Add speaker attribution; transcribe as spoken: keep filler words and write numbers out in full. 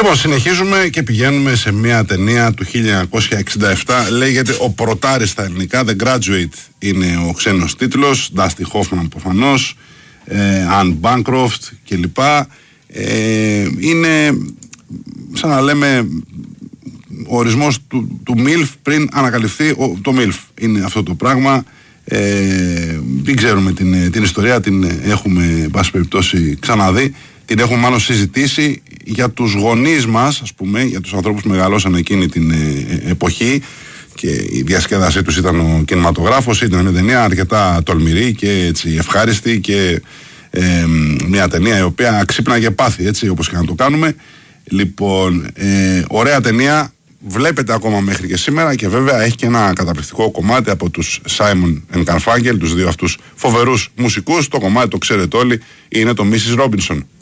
Speaker 1: Λοιπόν, συνεχίζουμε και πηγαίνουμε σε μια ταινία του χίλια εννιακόσια εξήντα επτά. Λέγεται Ο Πρωτάρης στα ελληνικά. The Graduate είναι ο ξένος τίτλος. Dusty Hoffman προφανώς, ε, Anne Bancroft κλπ. Ε, είναι, σαν να λέμε, ο ορισμός του, του μίλφ πριν ανακαλυφθεί ο, το μίλφ. Είναι αυτό το πράγμα. Ε, δεν ξέρουμε την, την ιστορία, την έχουμε, εν πάση περιπτώσει, ξαναδεί. Την έχουμε μάλλον συζητήσει για τους γονείς μας, ας πούμε, για τους ανθρώπους που μεγαλώσαν εκείνη την ε, εποχή, και η διασκέδασή τους ήταν ο κινηματογράφος. Ήταν μια ταινία αρκετά τολμηρή και έτσι ευχάριστη και ε, μια ταινία η οποία ξύπναγε πάθη, έτσι, όπως και να το κάνουμε. Λοιπόν, ε, ωραία ταινία, βλέπετε ακόμα μέχρι και σήμερα, και βέβαια έχει και ένα καταπληκτικό κομμάτι από τους Simon and Garfunkel, τους δύο αυτούς φοβερούς μουσικούς. Το κομμάτι το ξέρετε όλοι, είναι το μίσις Robinson.